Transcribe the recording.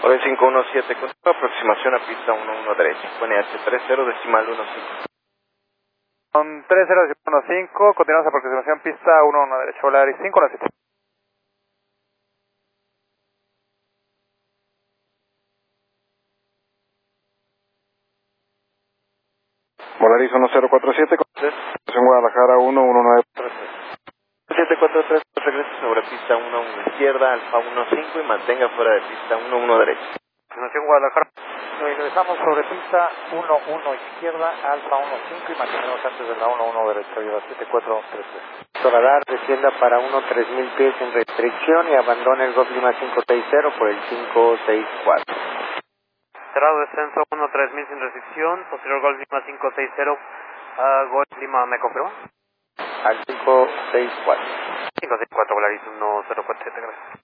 Hoy 517 con aproximación a pista 11 derecha. QNH 30 decimal 15. Con 3015, continuamos a aproximación pista 11 derecha. Volaris 517. Volaris 1047, en Guadalajara 119. 743, regrese sobre pista 11 izquierda, Alfa 15 y mantenga fuera de pista 11 derecha. Aproximación Guadalajara. Regresamos sobre pista 11 izquierda, Alfa 15 y mantenemos antes de la 11 derecha, lleva 7433. Radar descienda para 3000 pies en restricción y abandone el Golf Lima 560 por el 564. Cerrado descenso 3000 sin restricción, posterior Golf Lima 560, Golf Lima, ¿me confirma? Al 564. 564, Volaris 1047, gracias.